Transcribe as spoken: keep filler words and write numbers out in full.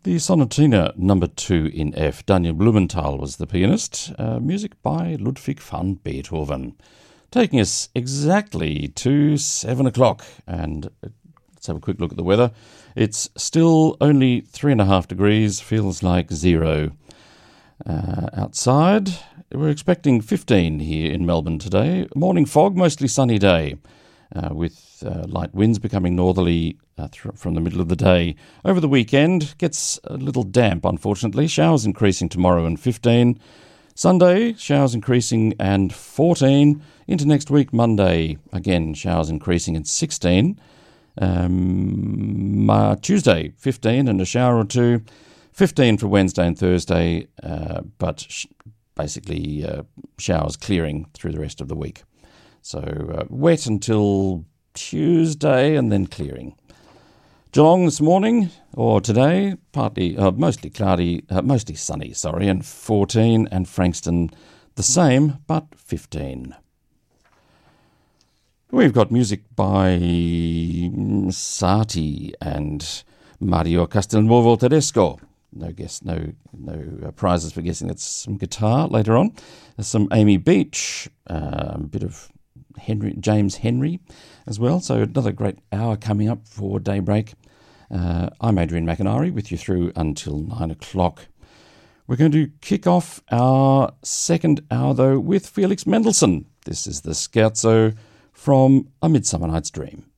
The Sonatina number two in F. Daniel Blumenthal was the pianist. Uh, music by Ludwig van Beethoven. Taking us exactly to seven o'clock. And let's have a quick look at the weather. It's still only three and a half degrees. Feels like zero. Uh, outside, we're expecting fifteen here in Melbourne today. Morning fog, mostly sunny day. Uh, with uh, light winds becoming northerly uh, th- from the middle of the day. Over the weekend, gets a little damp, unfortunately. Showers increasing tomorrow and fifteen. Sunday, showers increasing and fourteen. Into next week, Monday, again, showers increasing and sixteen. Um, uh, Tuesday, fifteen and a shower or two. fifteen for Wednesday and Thursday, uh, but sh- basically uh, showers clearing through the rest of the week. So uh, wet until Tuesday and then clearing. Geelong this morning, or today, partly, uh, mostly cloudy, uh, mostly sunny, sorry, and fourteen, and Frankston the same, but fifteen. We've got music by Sati and Mario Castelnuovo Tedesco. No guess, no no uh, prizes for guessing. It's some guitar later on. There's some Amy Beach, uh, a bit of Henry James Henry as well. So another great hour coming up for Daybreak. Uh, I'm Adrian McIntyre with you through until nine o'clock. We're going to kick off our second hour, though, with Felix Mendelssohn. This is the Scherzo from A Midsummer Night's Dream.